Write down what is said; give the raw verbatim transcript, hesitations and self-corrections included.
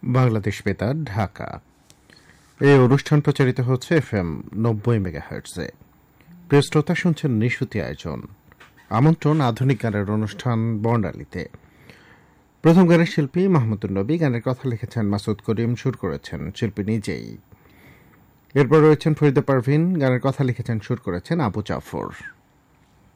বাংলাদেশ বেতার ঢাকা। এই অনুষ্ঠান প্রচারিত হচ্ছে এফ এম নব্বই মেগাহার্টজে। প্রিয় শ্রোতা, শুনছেন নিশুতি আয়োজন। আমন্ত্রণ আধুনিক গানের অনুষ্ঠান বর্ণালীতে। প্রথম গানের শিল্পী মাহমুদুর নবী, গানের কথা লিখেছেন মাসুদ করিম, সুর করেছেন শিল্পী নিজেই। এরপর রয়েছেন ফরিদা পারভিন, গানের কথা লিখেছেন সুর করেছেন আবু জাফর।